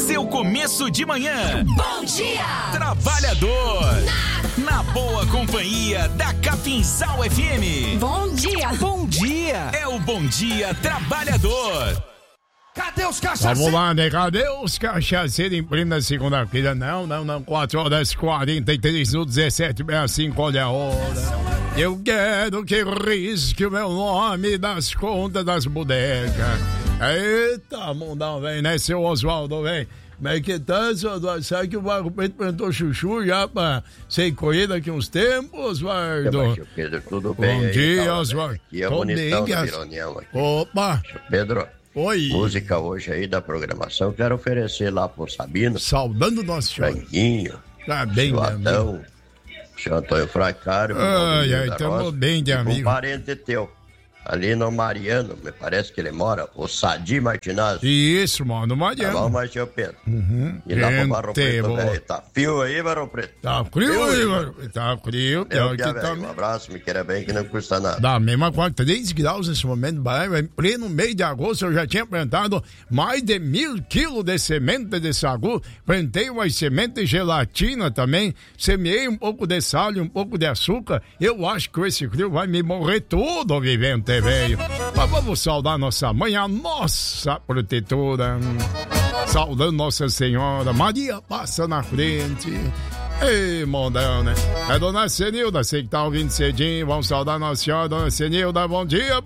seu começo de manhã. Bom dia! Trabalhador. Na boa companhia da Capinzal FM. Bom dia! Bom dia! É o Bom Dia Trabalhador. Cadê os cachaceiros? Vamos lá, né? Cadê os cachaceiros em plena segunda-feira? Não. 4h43, no 17h65, olha a hora. Eu quero que risque o meu nome das contas das bodecas. Eita, mundão, vem, né, seu Oswaldo, vem. Como é que tá, seu Oswaldo? Sabe que o Barro Preto plantou chuchu já pra ser colhido daqui uns tempos, Oswaldo? Pedro, tudo bem? Bom dia, aí, Oswaldo. Aqui é o bonitão do Vironião aqui. Opa! Pedro, oi. Música hoje aí da programação, quero oferecer lá pro Sabino. Saudando o nosso senhor. Franguinho, Tá bem, meu amigo. seu Antônio Fracário. Ai, tamo bem de amigo. Um parente teu, ali no Mariano, me parece que ele mora, o Sadi Martinazzo. Isso, mano, Mariano. Tá bom, mas seu Pedro. E lá pro Barro Gente Preto, boa. velho, tá frio aí, Barro Preto? Tá frio aí, mano. Tá frio. Meu dia, Aqui tá... velho, um abraço, me queira bem, que não custa nada. Da mesma coisa, 3 graus nesse momento, em pleno mês de agosto. Eu já tinha plantado mais de 1.000 quilos de semente de sagu, plantei umas sementes de gelatina também, semeei um pouco de sal e um pouco de açúcar. Eu acho que esse frio vai me morrer tudo, vivente, velho. Mas vamos saudar nossa mãe, a nossa protetora, saudando Nossa Senhora. Maria passa na frente. Ei, mondão, né? É Dona Senilda, você que tá ouvindo cedinho. Vamos saudar Nossa Senhora, Dona Senilda. Bom dia,